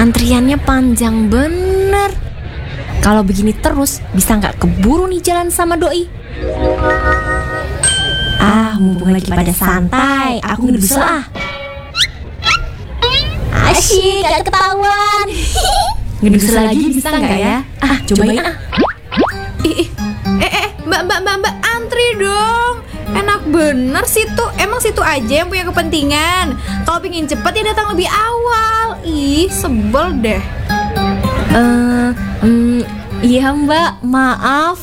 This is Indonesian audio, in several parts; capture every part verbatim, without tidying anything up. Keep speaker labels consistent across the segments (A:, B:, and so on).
A: Antriannya panjang bener. Kalau begini terus bisa nggak keburu nih jalan sama doi. Ah, mumpung lagi pada santai, aku ngedusel ah. Asyik, gak ketahuan. Ngedusel lagi bisa nggak ya? Ah, cobain ah.
B: Ih, ih. Eh, eh, mbak, mbak, mbak, mbak, antri dong. Enak bener situ. Emang situ aja yang punya kepentingan. Kalau pingin cepet ya datang lebih awal. Ih, sebel deh.
A: Eh, um, iya mbak, maaf.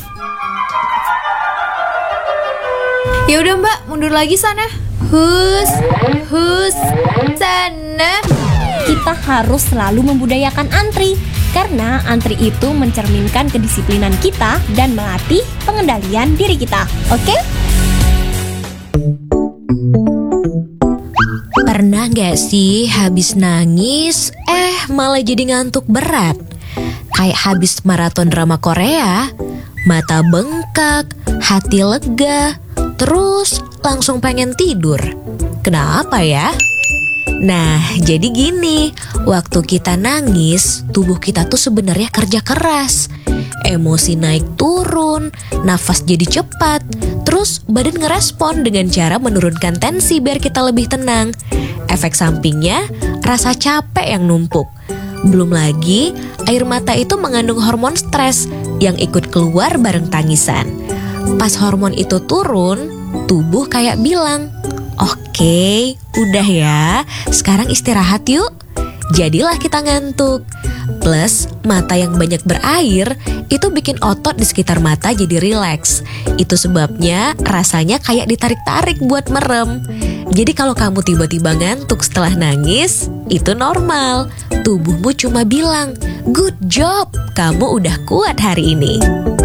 B: Ya udah mbak, mundur lagi sana. Hus, hus, sana.
A: Kita harus selalu membudayakan antri, karena antri itu mencerminkan kedisiplinan kita dan melatih pengendalian diri kita. Oke?
C: Pernah gak sih habis nangis, eh malah jadi ngantuk berat? Kayak habis maraton drama Korea, mata bengkak, hati lega, terus langsung pengen tidur. Kenapa ya? Nah, jadi gini, waktu kita nangis, tubuh kita tuh sebenarnya kerja keras. Emosi naik turun, nafas jadi cepat, terus badan ngerespon dengan cara menurunkan tensi biar kita lebih tenang. Efek sampingnya, rasa capek yang numpuk. Belum lagi, air mata itu mengandung hormon stres yang ikut keluar bareng tangisan. Pas hormon itu turun, tubuh kayak bilang, "Oke, udah ya, sekarang istirahat yuk." Jadilah kita ngantuk. Plus, mata yang banyak berair itu bikin otot di sekitar mata jadi rileks. Itu sebabnya rasanya kayak ditarik-tarik buat merem. Jadi kalau kamu tiba-tiba ngantuk setelah nangis, itu normal. Tubuhmu cuma bilang, "Good job, kamu udah kuat hari ini."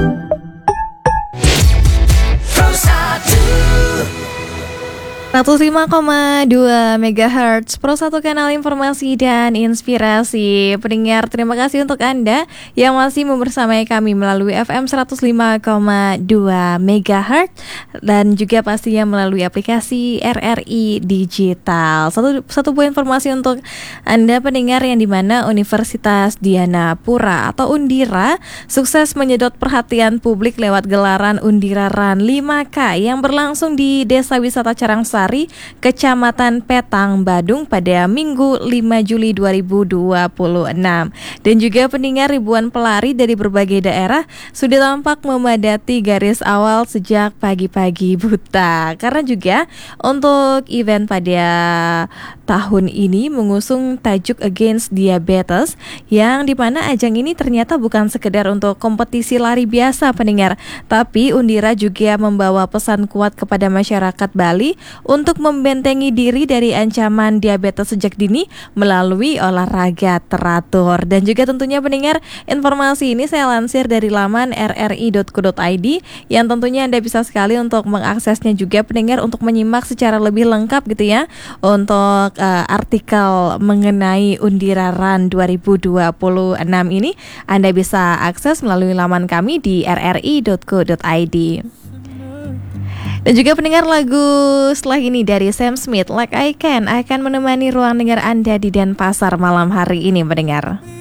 B: seratus lima koma dua megahertz Pro satu kanal informasi dan inspirasi. Pendengar, terima kasih untuk Anda yang masih membersamai kami melalui F M seratus lima koma dua megahertz dan juga pastinya melalui aplikasi R R I Digital. Satu, satu buah informasi untuk Anda pendengar yang dimana Universitas Dianapura atau Undira sukses menyedot perhatian publik lewat gelaran Undira Run lima K yang berlangsung di Desa Wisata Carangsari, Kecamatan Petang, Badung pada Minggu lima Juli dua ribu dua puluh enam. Dan juga pendengar, ribuan pelari dari berbagai daerah sudah tampak memadati garis awal sejak pagi-pagi buta. Karena juga untuk event pada tahun ini mengusung tajuk Against Diabetes, yang dimana ajang ini ternyata bukan sekedar untuk kompetisi lari biasa pendengar, tapi Undira juga membawa pesan kuat kepada masyarakat Bali untuk membentengi diri dari ancaman diabetes sejak dini melalui olahraga teratur. Dan juga tentunya pendengar, informasi ini saya lansir dari laman r r i dot co dot i d yang tentunya Anda bisa sekali untuk mengaksesnya juga pendengar untuk menyimak secara lebih lengkap gitu ya. Untuk uh, artikel mengenai Undira Run dua ribu dua puluh enam ini Anda bisa akses melalui laman kami di r r i dot co dot i d. Dan juga pendengar, lagu setelah ini dari Sam Smith, Like I Can, akan menemani ruang dengar Anda di Denpasar malam hari ini pendengar.